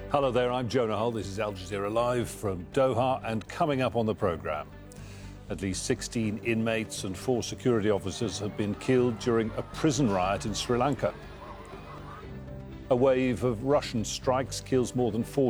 Hello there, I'm Jonah Hull. This is Al Jazeera Live from Doha, and coming up on the programme, at least 16 inmates and 4 security officers have been killed during a prison riot in Sri Lanka. A wave of Russian strikes kills more than 40